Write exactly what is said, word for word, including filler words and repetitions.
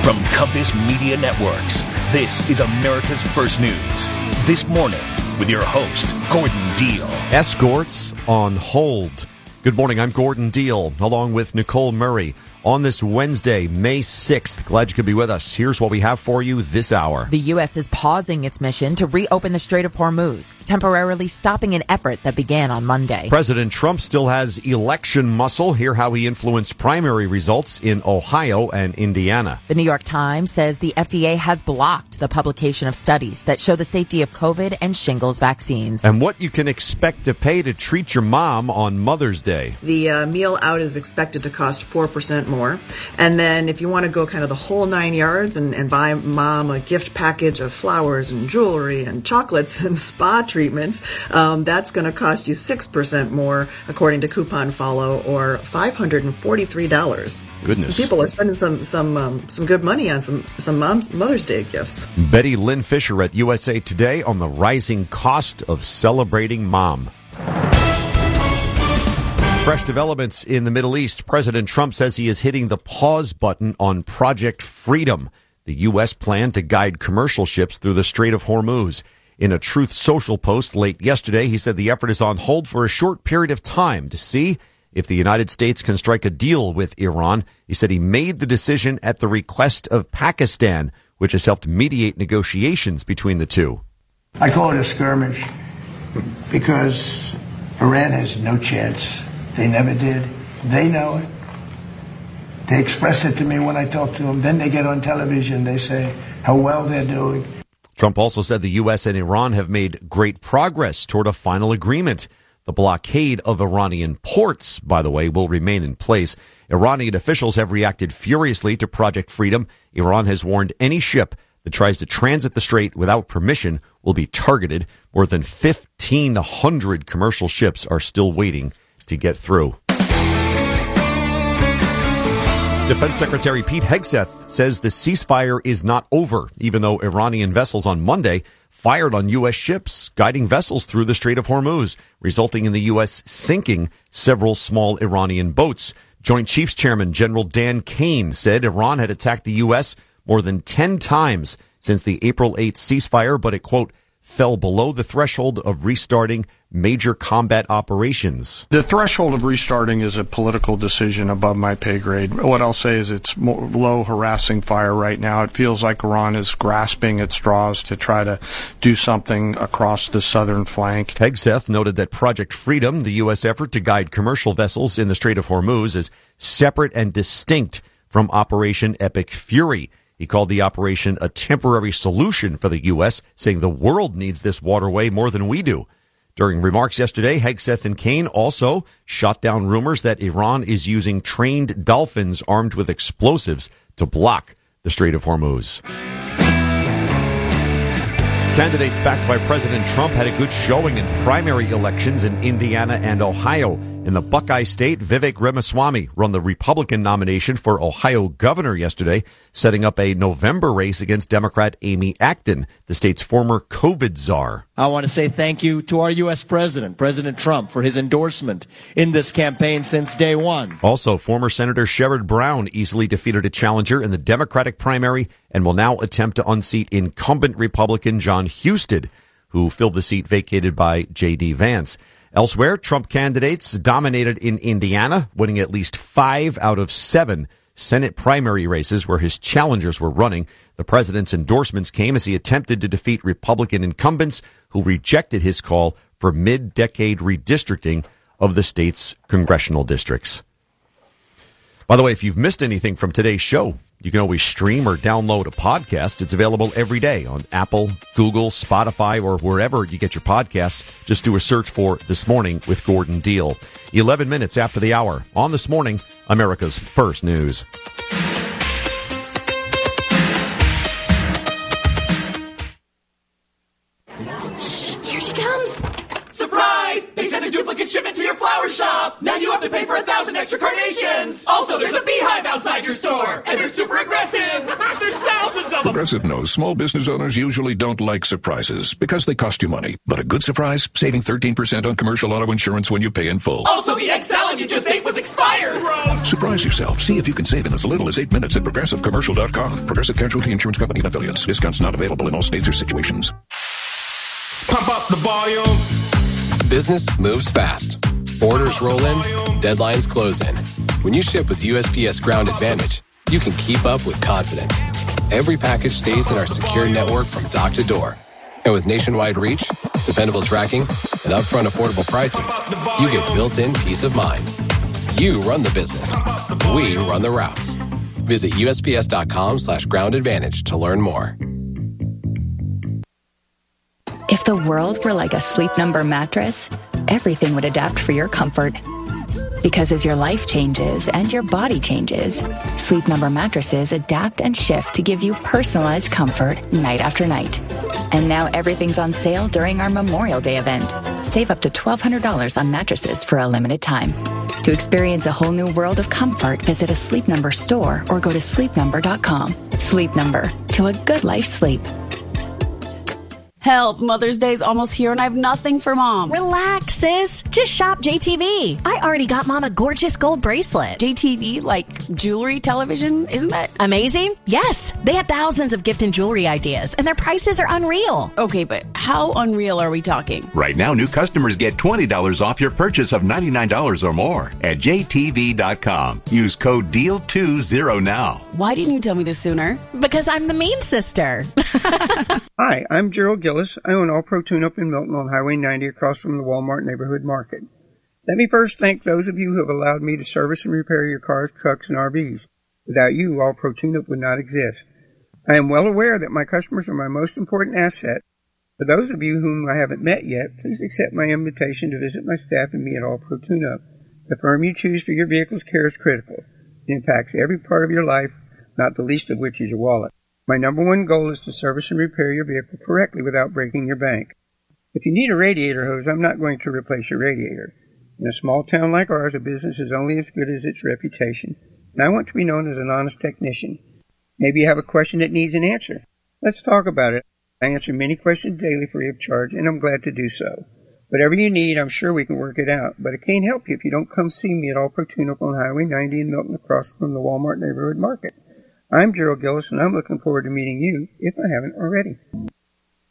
From Compass Media Networks, this is America's First News. This morning with your host, Gordon Deal. Escorts on hold. Good morning, I'm Gordon Deal, along with Nicole Murray. On this Wednesday, May sixth, glad you could be with us. Here's what we have for you this hour. The U S is pausing its mission to reopen the Strait of Hormuz, temporarily stopping an effort that began on Monday. President Trump still has election muscle. Hear how he influenced primary results in Ohio and Indiana. The New York Times says the F D A has blocked the publication of studies that show the safety of COVID and shingles vaccines. And what you can expect to pay to treat your mom on Mother's Day. The uh, meal out is expected to cost four percent more. And then if you want to go kind of the whole nine yards and, and buy mom a gift package of flowers and jewelry and chocolates and spa treatments, um, that's going to cost you six percent more, according to Coupon Follow, or five hundred forty-three dollars. Goodness. So people are spending some some um, some good money on some, some mom's Mother's Day gifts. Betty Lynn Fisher at U S A Today on the rising cost of celebrating mom. Fresh developments in the Middle East. President Trump says he is hitting the pause button on Project Freedom, the U S plan to guide commercial ships through the Strait of Hormuz. In a Truth Social post late yesterday, he said the effort is on hold for a short period of time to see if the United States can strike a deal with Iran. He said he made the decision at the request of Pakistan, which has helped mediate negotiations between the two. I call it a skirmish because Iran has no chance. They never did. They know it. They express it to me when I talk to them. Then they get on television. They say how well they're doing. Trump also said the U S and Iran have made great progress toward a final agreement. The blockade of Iranian ports, by the way, will remain in place. Iranian officials have reacted furiously to Project Freedom. Iran has warned any ship that tries to transit the strait without permission will be targeted. More than fifteen hundred commercial ships are still waiting to get through. Defense Secretary Pete Hegseth says the ceasefire is not over, even though Iranian vessels on Monday fired on U S ships, guiding vessels through the Strait of Hormuz, resulting in the U S sinking several small Iranian boats. Joint Chiefs Chairman General Dan Kane said Iran had attacked the U S more than ten times since the April eighth ceasefire, but it, quote, fell below the threshold of restarting major combat operations. The threshold of restarting is a political decision above my pay grade. What I'll say is it's more low harassing fire right now. It feels like Iran is grasping at straws to try to do something across the southern flank. Hegseth noted that Project Freedom, the U S effort to guide commercial vessels in the Strait of Hormuz, is separate and distinct from Operation Epic Fury. He called the operation a temporary solution for the U S, saying the world needs this waterway more than we do. During remarks yesterday, Hegseth and Kane also shot down rumors that Iran is using trained dolphins armed with explosives to block the Strait of Hormuz. Candidates backed by President Trump had a good showing in primary elections in Indiana and Ohio. In the Buckeye State, Vivek Ramaswamy won the Republican nomination for Ohio governor yesterday, setting up a November race against Democrat Amy Acton, the state's former COVID czar. I want to say thank you to our U S president, President Trump, for his endorsement in this campaign since day one. Also, former Senator Sherrod Brown easily defeated a challenger in the Democratic primary and will now attempt to unseat incumbent Republican John Husted, who filled the seat vacated by J D. Vance. Elsewhere, Trump candidates dominated in Indiana, winning at least five out of seven Senate primary races where his challengers were running. The president's endorsements came as he attempted to defeat Republican incumbents who rejected his call for mid-decade redistricting of the state's congressional districts. By the way, if you've missed anything from today's show, you can always stream or download a podcast. It's available every day on Apple, Google, Spotify, or wherever you get your podcasts. Just do a search for This Morning with Gordon Deal. eleven minutes after the hour on This Morning, America's First News. Shh, here she comes. Surprise! They sent a duplicate shipment to your flower shop. Now you have to pay for a thousand extra carnations. Also, there's a beehive outside your store, and they're super aggressive. There's thousands of them. Progressive knows small business owners usually don't like surprises because they cost you money. But a good surprise, saving thirteen percent on commercial auto insurance when you pay in full. Also, the egg salad you just ate was expired. Gross. Surprise yourself. See if you can save in as little as eight minutes at Progressive Commercial dot com. Progressive Casualty Insurance Company and affiliates. Discounts not available in all states or situations. Pump up the volume. Business moves fast. Orders roll in, deadlines close in. When you ship with U S P S Ground Advantage, you can keep up with confidence. Every package stays in our secure network from dock to door. And with nationwide reach, dependable tracking, and upfront affordable pricing, you get built-in peace of mind. You run the business. We run the routes. Visit U S P S dot com slash ground advantage to learn more. If the world were like a Sleep Number mattress, everything would adapt for your comfort. Because as your life changes and your body changes, Sleep Number mattresses adapt and shift to give you personalized comfort night after night. And now everything's on sale during our Memorial Day event. Save up to twelve hundred dollars on mattresses for a limited time. To experience a whole new world of comfort, visit a Sleep Number store or go to sleep number dot com. Sleep Number, to a good life sleep. Help, Mother's Day's almost here and I have nothing for Mom. Relax, sis. Just shop J T V. I already got Mom a gorgeous gold bracelet. J T V, like jewelry television? Isn't that amazing? Yes. They have thousands of gift and jewelry ideas, and their prices are unreal. Okay, but how unreal are we talking? Right now, new customers get twenty dollars off your purchase of ninety-nine dollars or more at J T V dot com. Use code D E A L twenty now. Why didn't you tell me this sooner? Because I'm the mean sister. Hi, I'm Gerald Gillis. I own All Pro Tune-Up in Milton on Highway ninety across from the Walmart Neighborhood Market. Let me first thank those of you who have allowed me to service and repair your cars, trucks, and R Vs. Without you, All Pro Tune-Up would not exist. I am well aware that my customers are my most important asset. For those of you whom I haven't met yet, please accept my invitation to visit my staff and me at All Pro Tune-Up. The firm you choose for your vehicle's care is critical. It impacts every part of your life, not the least of which is your wallet. My number one goal is to service and repair your vehicle correctly without breaking your bank. If you need a radiator hose, I'm not going to replace your radiator. In a small town like ours, a business is only as good as its reputation, and I want to be known as an honest technician. Maybe you have a question that needs an answer. Let's talk about it. I answer many questions daily free of charge, and I'm glad to do so. Whatever you need, I'm sure we can work it out, but I can't help you if you don't come see me at All Pro Tune-Up on Highway ninety in Milton across from the Walmart Neighborhood Market. I'm Gerald Gillis, and I'm looking forward to meeting you if I haven't already.